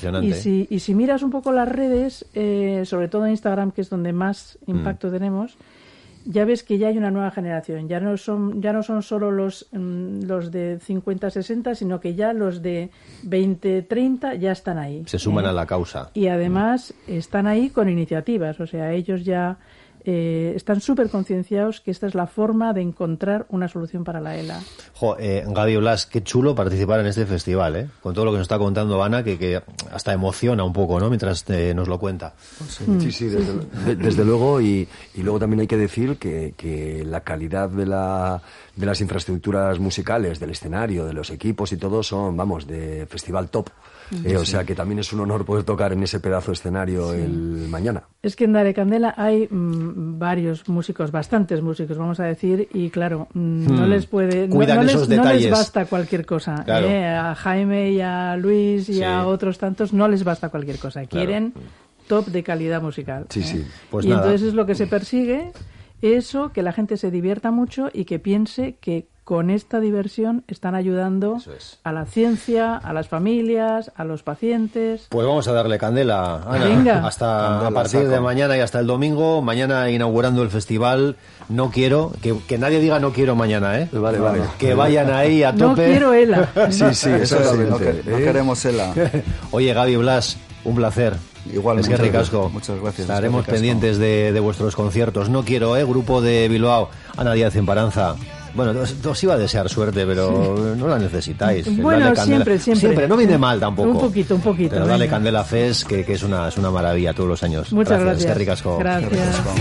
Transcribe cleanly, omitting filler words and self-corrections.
Emocionante. Y si miras un poco las redes, sobre todo Instagram, que es donde más impacto tenemos, ya ves que ya hay una nueva generación. Ya no son solo los de 50, 60, sino que ya los de 20, 30 ya están ahí. Se suman a la causa. Y además están ahí con iniciativas. O sea, ellos ya están súper concienciados que esta es la forma de encontrar una solución para la ELA. Gaby Blas, qué chulo participar en este festival, con todo lo que nos está contando Ana, que hasta emociona un poco, ¿no?, mientras nos lo cuenta. Sí, desde luego, y luego también hay que decir que la calidad de las infraestructuras musicales, del escenario, de los equipos y todo son, de festival top. O sea que también es un honor poder tocar en ese pedazo de escenario el mañana. Es que en Dale Candela hay varios músicos, bastantes músicos, vamos a decir, y claro, no les puede... Cuidan esos detalles. No les basta cualquier cosa. Claro. A Jaime y a Luis y a otros tantos no les basta cualquier cosa. Quieren top de calidad musical. Sí. Pues y nada. entonces es lo que se persigue, eso, que la gente se divierta mucho y que piense que con esta diversión están ayudando a la ciencia, a las familias, a los pacientes. Pues vamos a darle candela, Ana. Venga. A partir de mañana y hasta el domingo. Mañana inaugurando el festival. No quiero, que nadie diga no quiero mañana, ¿eh? Vale. Que vayan ahí a tope. No quiero ELA. Sí, exactamente. No queremos ELA. Oye, Gaby Blas, un placer. Igualmente. Es que ricasco. Muchas gracias. Estaremos pendientes de vuestros conciertos. No quiero, grupo de Bilbao. Ana Díaz Emparanza. Bueno, os iba a desear suerte, pero no la necesitáis. Bueno, siempre. No viene mal tampoco. Un poquito. Pero dale Candela Fest, que es una maravilla todos los años. Muchas gracias. Es que ricasco. Gracias.